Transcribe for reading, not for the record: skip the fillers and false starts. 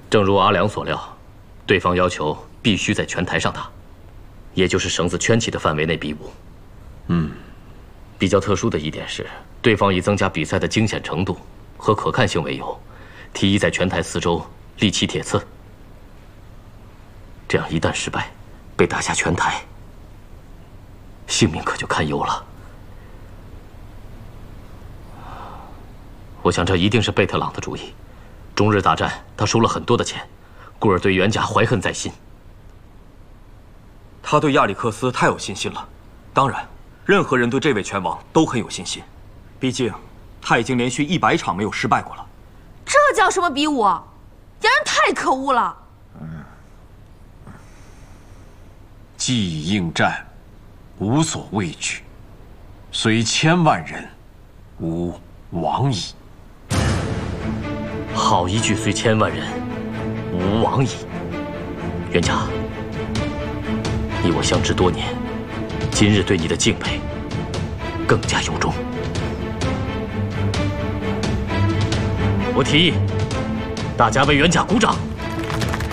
正如阿良所料，对方要求必须在拳台上打，也就是绳子圈起的范围内比武。比较特殊的一点是，对方以增加比赛的惊险程度和可看性为由，提议在拳台四周立起铁刺。这样一旦失败，被打下拳台，性命可就堪忧了。我想这一定是贝特朗的主意。中日大战，他输了很多的钱，故而对袁家怀恨在心。 他对亚历克斯太有信心了。当然，任何人对这位拳王都很有信心，毕竟他已经连续100场没有失败过了。 这叫什么比武？洋人太可恶了！ 既已应战，无所畏惧，虽千万人，吾往矣。 好一句虽千万人，吾往矣。袁家，你我相知多年，今日对你的敬佩更加由衷。我提议，大家为袁家鼓掌。